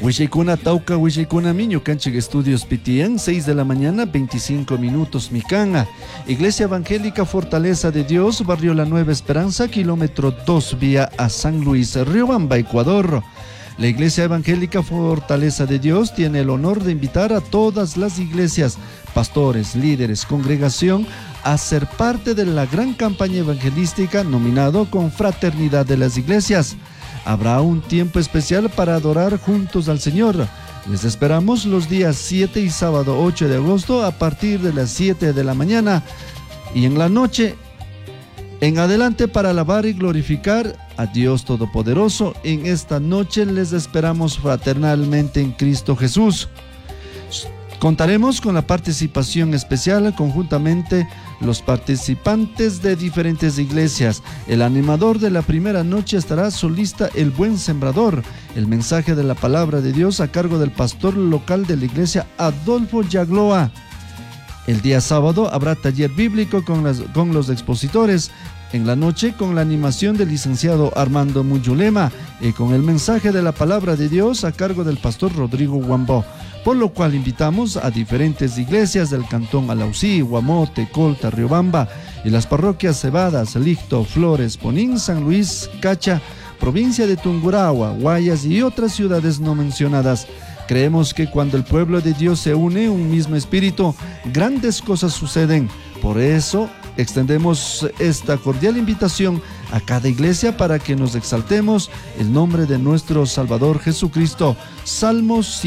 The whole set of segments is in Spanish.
Huichaykuna Tauca, Huichaykuna Miño, Canchig Estudios Pitián, 6 de la mañana, 25 minutos Micanga. Iglesia Evangélica Fortaleza de Dios, Barrio La Nueva Esperanza, kilómetro 2, vía a San Luis, Riobamba, Ecuador. La Iglesia Evangélica Fortaleza de Dios tiene el honor de invitar a todas las iglesias, pastores, líderes, congregación, a ser parte de la gran campaña evangelística nominado Confraternidad de las Iglesias. Habrá un tiempo especial para adorar juntos al Señor. Les esperamos los días 7 y sábado 8 de agosto a partir de las 7 de la mañana y en la noche en adelante para alabar y glorificar a Dios Todopoderoso. En esta noche les esperamos fraternalmente en Cristo Jesús. Contaremos con la participación especial conjuntamente los participantes de diferentes iglesias. El animador de la primera noche estará solista El Buen Sembrador. El mensaje de la palabra de Dios a cargo del pastor local de la iglesia Adolfo Yagloa. El día sábado habrá taller bíblico con los expositores. En la noche con la animación del licenciado Armando Muyulema y con el mensaje de la palabra de Dios a cargo del pastor Rodrigo Huambó. Por lo cual invitamos a diferentes iglesias del cantón Alausí, Guamote, Colta, Riobamba y las parroquias Cebadas, Licto, Flores, Ponín, San Luis, Cacha, provincia de Tungurahua, Guayas y otras ciudades no mencionadas. Creemos que cuando el pueblo de Dios se une en un mismo espíritu, grandes cosas suceden. Por eso extendemos esta cordial invitación a cada iglesia para que nos exaltemos el nombre de nuestro Salvador Jesucristo. Salmos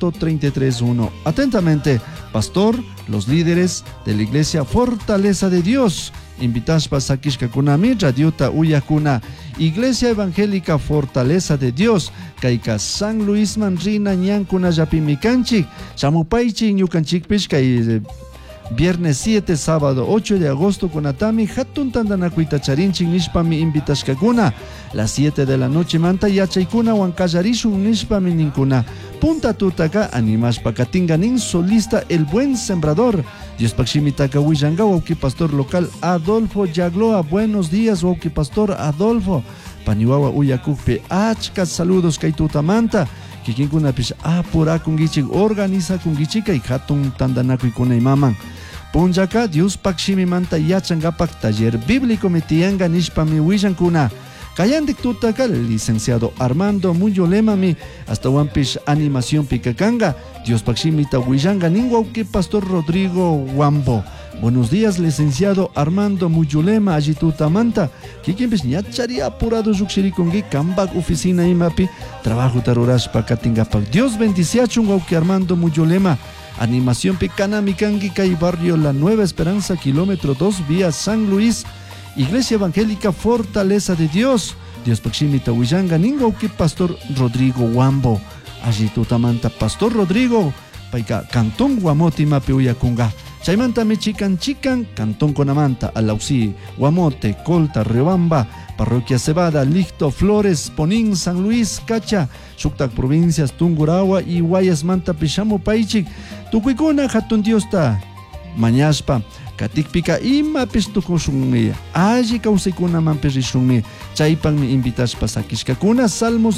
133:1. Atentamente, pastor, los líderes de la iglesia Fortaleza de Dios. Invitashpa sakishka kunami radiota uyakuna. Iglesia Evangélica Fortaleza de Dios. Kaika San Luis Manrina ñankuna yapimikanchik. Shamupaychi ñukanchikpish kay Viernes 7, sábado 8 de agosto kunatami hatun tandanakuita charinchik nishpami invitashkakuna. Las 7 de la noche manta yachaykuna wankallarishun nishpami ninkuna. Punta tutaka animashpa katinganin solista El Buen Sembrador. Dios pakshimitaka willanga wauki pastor local Adolfo Yagloa. Buenos días wauki pastor Adolfo. Paniwawa uyakukpe achka saludos kay tutamanta. Kikinkuna pish apura kungichik organiza kungichika y hatun tandanakuykuna imaman. Punjaka Dios pakshimi manta yachangapak taller bíblico metianga nishpami willankuna. Kayandik tutaka el licenciado Armando Muyolemami hasta wampish animación pikakanga. Dios pakshimita willanga ningwauki pastor Rodrigo Huambo. Buenos días, licenciado Armando Muyulema, Ajitutamanta. Kikimpish ñachari apurado yukshirikungi kambak oficina imapi trabajo tarurashpa katingapak. Dios bendiciachun wauki Armando Muyulema. Animación picana mikangi kay barrio La Nueva Esperanza, kilómetro 2, vía San Luis. Iglesia Evangélica Fortaleza de Dios. Dios pakshimita willanga ningwauki pastor Rodrigo Huambo. Ajitutamanta pastor Rodrigo. Paika cantón Guamoti mapi uyakunga. Chaymanta Mechican Cantón Conamanta, Alausí, Guamote, Colta, Riobamba, Parroquia Cebada, Licto, Flores, Ponín, San Luis, Cacha, Shuktak Provincias, Tungurahua y Guayas Manta Pishamo Paichik, Tucuicuna, Hatun Diosta, Mañaspa, Katikpika, Ima Pistukoshunmi, Aji Kausikuna Mamperishunmi, Chaypan mi invitashpa Sakishkakuna, Salmo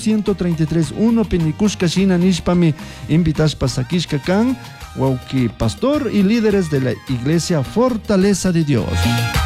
133:1, Penikushka Shina Nishpami, invitashpa Sakishkakan, Wauki pastor y líderes de la Iglesia Fortaleza de Dios.